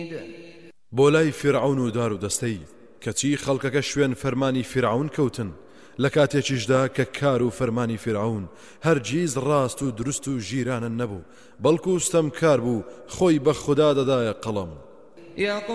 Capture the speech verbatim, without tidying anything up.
بۆلای فرعون و دار و دەستەی کەچی خەڵکەکە شوێن فەرمانی فرعون کەوتن لە کاتێکیشدا کە کار و فەرمانی فرعون هەرگیز ڕاست و دروست و ژیرانە نەبوو بەڵکو ستەمکار بوو خۆی بە خوددا دەدایە قەڵەم.